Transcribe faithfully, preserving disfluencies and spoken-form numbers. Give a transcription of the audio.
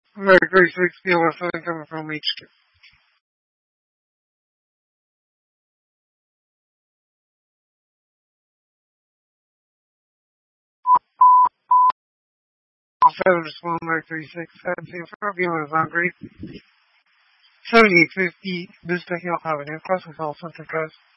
Very, very six Kilo seven coming from H two. Seven to Swan Mark three six seventeen for viewers hungry. Seventy eight fifty Boost Hill Avenue, Crossing Hall, Central Coast.